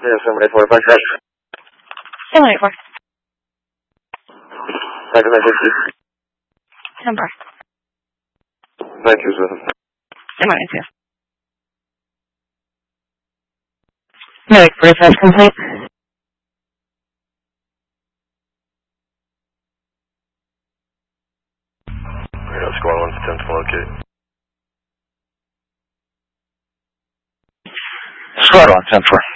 Yeah, 784, back to 784. back to 950. 10-4. 927. 992. Medic process complete. Yeah, squad 1's 10 to locate. Squad 1, 10-4.